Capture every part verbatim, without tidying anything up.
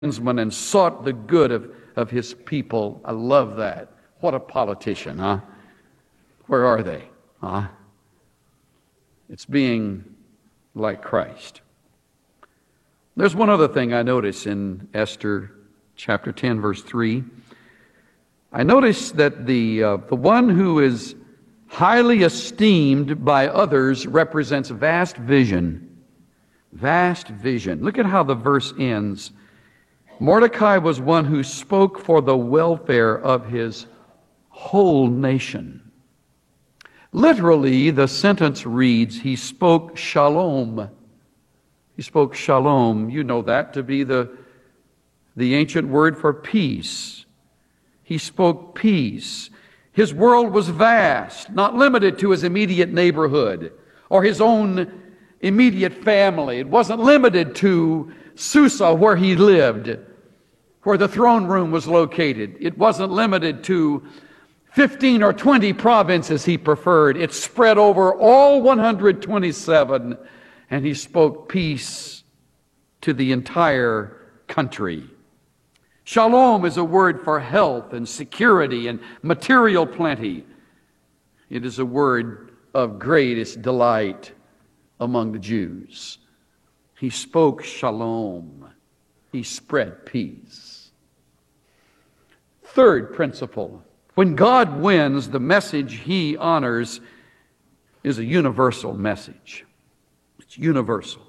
kinsman and sought the good of, of his people. I love that. What a politician, huh? Where are they? Huh? It's being like Christ. There's one other thing I notice in Esther chapter ten, verse three. I notice that the, uh, the one who is highly esteemed by others represents vast vision. Vast vision. Look at how the verse ends. Mordecai was one who spoke for the welfare of his whole nation. Literally, the sentence reads, he spoke shalom. He spoke shalom. You know that to be the, the ancient word for peace. He spoke peace. His world was vast, not limited to his immediate neighborhood or his own immediate family. It wasn't limited to Susa, where he lived, where the throne room was located. It wasn't limited to fifteen or twenty provinces he preferred. It spread over all one hundred twenty-seven, and he spoke peace to the entire country. Shalom is a word for health and security and material plenty. It is a word of greatest delight among the Jews. He spoke shalom. He spread peace. Third principle, when God wins, the message he honors is a universal message. It's universal.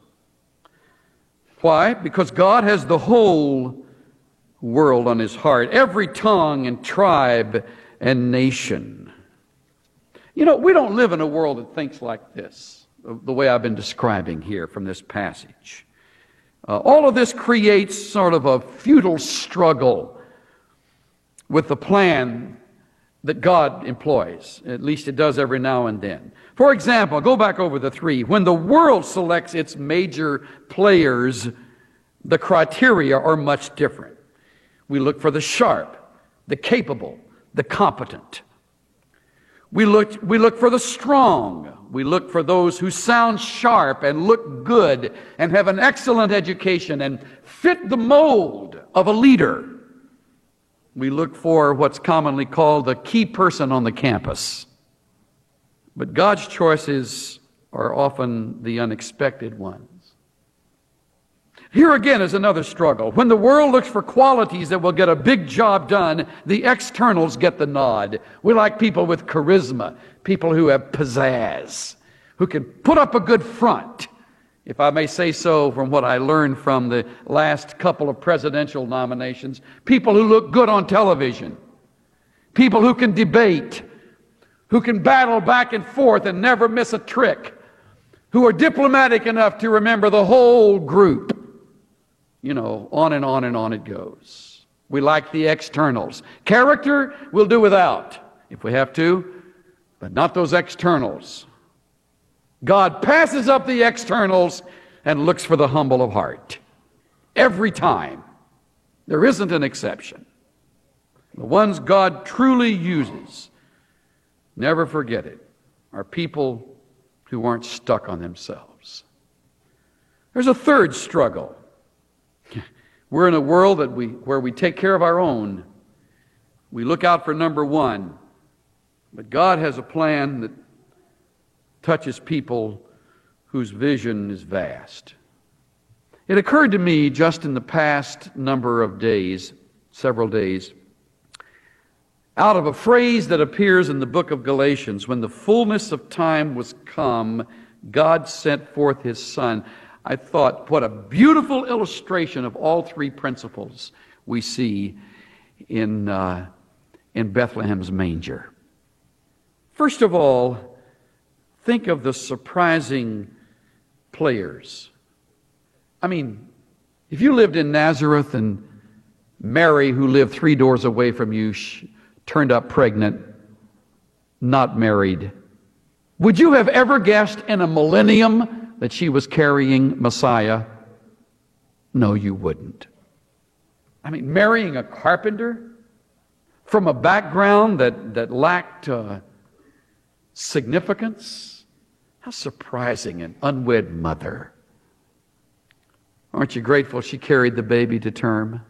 Why? Because God has the whole world on his heart, every tongue and tribe and nation. You know, we don't live in a world that thinks like this, the way I've been describing here from this passage. Uh, all of this creates sort of a futile struggle with the plan that God employs. At least it does every now and then. For example, go back over the three. When the world selects its major players, the criteria are much different. We look for the sharp, the capable, the competent. We look, we look for the strong. We look for those who sound sharp and look good and have an excellent education and fit the mold of a leader. We look for what's commonly called the key person on the campus. But God's choices are often the unexpected ones. Here again is another struggle. When the world looks for qualities that will get a big job done, the externals get the nod. We like people with charisma, people who have pizzazz, who can put up a good front, if I may say so from what I learned from the last couple of presidential nominations. People who look good on television, people who can debate, who can battle back and forth and never miss a trick, who are diplomatic enough to remember the whole group. You know, on and on and on it goes. We like the externals. Character we'll do without if we have to, but not those externals. God passes up the externals and looks for the humble of heart. Every time. There isn't an exception. The ones God truly uses, never forget it, are people who aren't stuck on themselves. There's a third struggle. We're in a world that we, where we take care of our own. We look out for number one. But God has a plan that touches people whose vision is vast. It occurred to me just in the past number of days, several days, out of a phrase that appears in the book of Galatians, when the fullness of time was come, God sent forth his Son. I thought, what a beautiful illustration of all three principles we see in, uh, in Bethlehem's manger. First of all, think of the surprising players. I mean, if you lived in Nazareth and Mary, who lived three doors away from you, sh- turned up pregnant, not married, would you have ever guessed in a millennium that she was carrying Messiah? No, you wouldn't. I mean, marrying a carpenter from a background that, that lacked uh, significance? How surprising, an unwed mother. Aren't you grateful she carried the baby to term?